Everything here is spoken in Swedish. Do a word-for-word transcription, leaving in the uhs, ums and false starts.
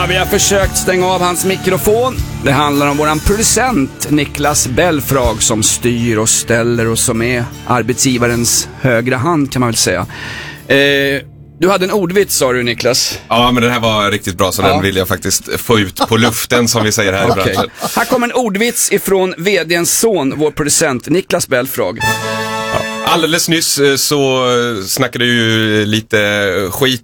vi har försökt stänga av hans mikrofon. Det handlar om våran producent Niklas Belfrage som styr och ställer och som är arbetsgivarens högra hand kan man väl säga. Eh, du hade en ordvits sa du Niklas. Ja men den här var riktigt bra så ja. Den vill jag faktiskt få ut på luften som vi säger här okay. i branschen. Här kommer en ordvits ifrån vdns son, vår producent Niklas Belfrage. Alldeles nyss så snackade ju lite skit